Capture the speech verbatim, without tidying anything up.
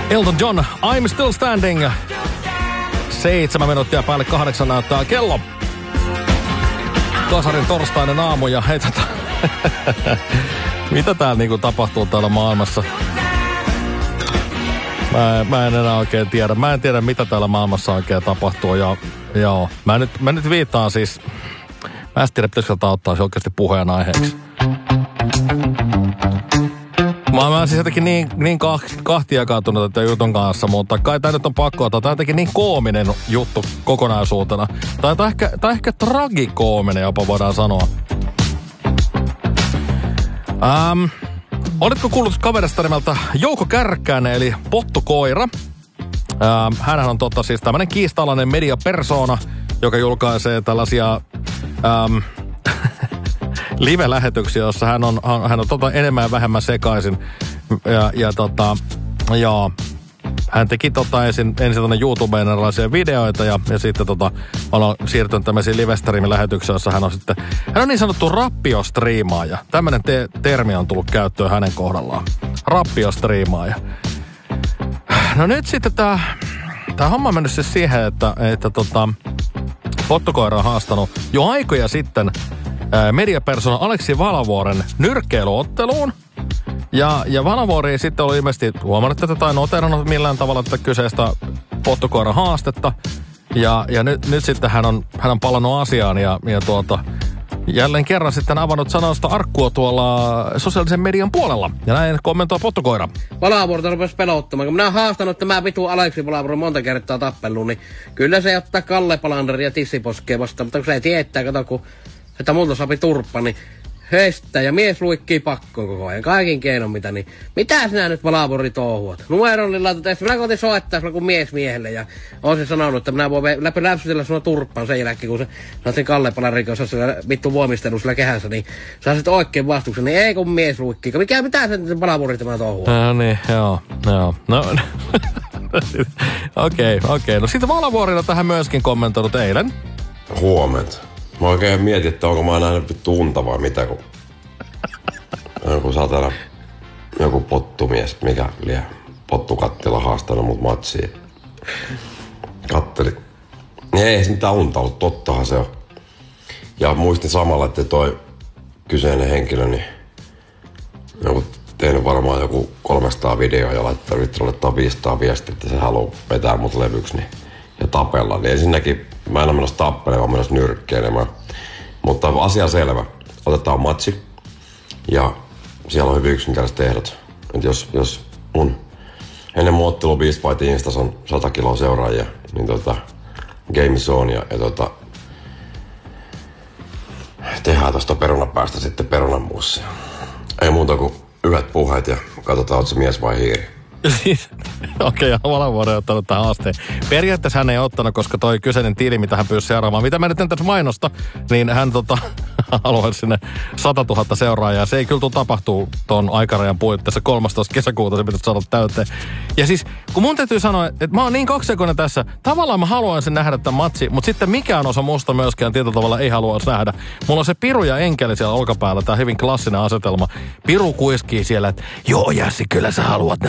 Elton John, I'm Still Standing. Seitsemän minuuttia päälle kahdeksan näyttää kello. Kasarin torstainen aamu ja hei tota... Mitä täällä niinku tapahtuu täällä maailmassa? Mä, mä en enää oikein tiedä. Mä en tiedä, mitä täällä maailmassa oikein tapahtuu. Ja, joo, mä nyt, mä nyt viittaan siis... Mä en tiedä, pitäisikö tätä ottaa se oikeasti puheen aiheeksi. Mä, mä siis jotenkin niin, niin kahtia kaatunut tämän jutun kanssa, mutta kai tää nyt on pakko ottaa. Tää on jotenkin niin koominen juttu kokonaisuutena. Tai tää ehkä, tää ehkä tragikoominen jopa voidaan sanoa. Ähm, olitko kuullut kaverista nimeltä Jouko Kärkkäinen, eli Pottukoira? Ähm, hänhän on totta siis tämmönen kiistalainen mediapersona, joka julkaisee tällaisia... Ähm, live-lähetyksiä, jossa hän on, hän on tota enemmän ja vähemmän sekaisin. Ja, ja tota, joo, hän teki tota ensin, ensin tonne YouTubeen erilaisia videoita ja, ja sitten tota, on siirtynyt tämmöisiin live-stream-lähetyksiä, jossa hän on sitten, hän on niin sanottu rappiostriimaaja. Tämmöinen te- termi on tullut käyttöön hänen kohdallaan. Rappiostriimaaja. No nyt sitten tää, tää homma on mennyt siis siihen, että, että tota, Pottukoira on haastanut jo aikoja sitten mediapersona Aleksi Valavuoren nyrkkeilyotteluun. Ja, ja Valavuori sitten oli ilmeisesti huomannut tätä tai noterannut millään tavalla tätä kyseistä Pottukoiran haastetta. Ja, ja nyt, nyt sitten hän on, hän on palannut asiaan ja, ja tuota, jälleen kerran sitten avannut sanoista arkkua tuolla sosiaalisen median puolella. Ja näin kommentoi Pottukoira. Valavuorta rupesi pelottamaan. Kun minä olen haastanut tämän vitu Aleksi Valavuoron monta kertaa tappellut, niin kyllä se ottaa Kalle Palanderia ja Tissiposkea vastaan. Mutta kun se ei tietää, kato kun että multa saapi turppa, niin höstää ja mies luikkii pakkoon koko ajan. Kaikin keinon mitä, niin mitä sinä nyt Valavuori touhuat? Numerolle laitat, että minä koitin soittaa sulla kuin mies miehelle ja on se sanonut, että minä voin läpi läpsytellä sinua turppaan sen jälkeen, kun se saat sen Kalle Palanderin kanssa sillä vittu voimistelu sillä kehässä, niin saa sitten oikein vastuksen, niin ei kun mies luikkii. Mikä, mitä sen Valavuori tämä touhuat? No niin, joo, joo. No, okei, okei. Okay. No sitten Valavuorilla tähän myöskin kommentoinut eilen. Huomenta. Mä oikein mietin, että onko mä nähnyt vittu unta vai mitä, kun joku satana, joku pottumies, mikä liian pottukattila haastanut mut matsiin. Kattelin. Niin ei se mitään unta ollut, tottahan se on. Ja muistin samalla, että toi kyseinen henkilö, niin joku tehnyt varmaan joku kolmesataa videoa ja laittaa yrittänyt laittaa viisisataa viestiä, että se haluaa vetää mut levyksi niin, ja tapella. Niin ensinnäkin mä en ole menossa tappelemaan, mä menossa nyrkkeilemään. Mutta asia selvä. Otetaan matsi. Ja siellä on hyvin yksinkertaiset ehdot. Että jos, jos mun ennen mun ottelu Beast Fight Instas on sata kiloa seuraajia, niin tota, game is on ja, ja tota, tehdään tosta perunapäästä sitten perunamuussia. Ei muuta kuin yhdet puheet ja katsotaan, oot se mies vai hiiri. Siis, okei, okay, Valavuori on ottanut tähän haasteen. Periaatteessa hän ei ottanut, koska toi kyseinen tili, mitä hän pyysi seuraamaan, mitä mä nyt en tässä mainosta, niin hän tota, haluaa sinne sata tuhatta seuraajaa. Se ei kyllä tule tapahtuu ton aikarajan puitteissa kolmastoista kesäkuuta, se pitäisi saada täyteen. Ja siis, kun mun täytyy sanoa, että mä oon niin kaksijakoinen tässä, tavallaan mä haluan sen nähdä tämän matsi, mutta sitten mikään osa musta myöskään tietyllä tavalla ei halua nähdä. Mulla on se Piru ja Enkeli siellä olkapäällä, tää hyvin klassinen asetelma. Piru kuiskii siellä, että joo Jässi, kyllä sä haluat